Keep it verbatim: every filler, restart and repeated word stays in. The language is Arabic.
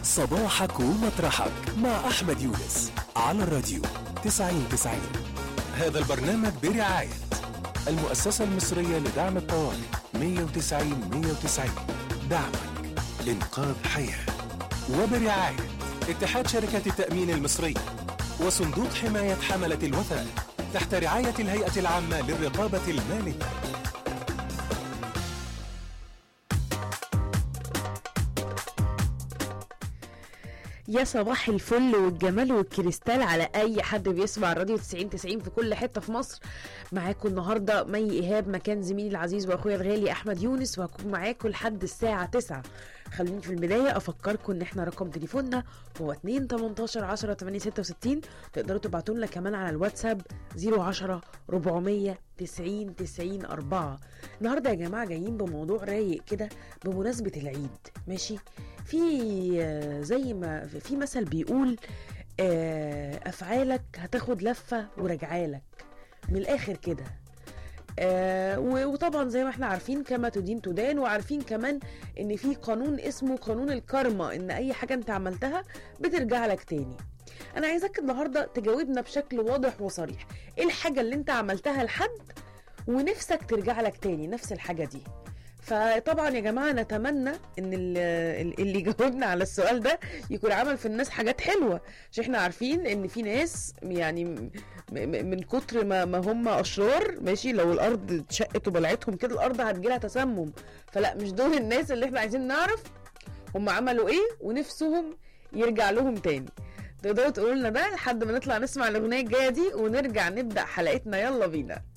صباحك ومطرحك مع أحمد يونس على الراديو تسعين تسعين. هذا البرنامج برعاية المؤسسة المصرية لدعم الطوارئ مية وتسعين مية وتسعين، دعمك لإنقاذ حياة. وبرعاية اتحاد شركات التأمين المصري وصندوق حماية حملة الوثائق تحت رعاية الهيئة العامة للرقابة المالية. يا صباح الفل والجمال والكريستال على اي حد بيسمع الراديو تسعين تسعين في كل حته في مصر. معاكم النهارده مي ايهاب مكان زميلي العزيز واخويا الغالي احمد يونس، وهكون معاكم لحد الساعه تسعة. خلوني في البدايه افكركم ان احنا رقم تليفوننا هو اتنين تمنتاشر عشرة تمانية ستة وستين. تقدروا تبعتوا لنا كمان على الواتساب صفر عشرة أربعمية تسعين تسعين أربعة. النهارده يا جماعه جايين بموضوع رايق كده بمناسبه العيد. ماشي، في زي ما في مثل بيقول افعالك هتاخد لفه ورجعالك، من الاخر كده. آه وطبعا زي ما احنا عارفين كما تدين تدان، وعارفين كمان ان في قانون اسمه قانون الكارما، ان اي حاجة انت عملتها بترجع لك تاني. انا عايزاك النهاردة تجاوبنا بشكل واضح وصريح، ايه الحاجة اللي انت عملتها لحد ونفسك ترجع لك تاني نفس الحاجة دي؟ فطبعا يا جماعة نتمنى ان اللي يجاوبنا على السؤال ده يكون عمل في الناس حاجات حلوة، عشان احنا عارفين ان في ناس يعني من كتر ما, ما هم اشرار. ماشي، لو الارض اتشقت وبلعتهم كده الارض هتجيلها تسمم. فلا، مش دول الناس اللي احنا عايزين نعرف هم عملوا ايه ونفسهم يرجع لهم تاني. تقدروا تقولوا لنا ده لحد ما نطلع نسمع الاغنية الجاية دي ونرجع نبدأ حلقتنا. يلا بينا.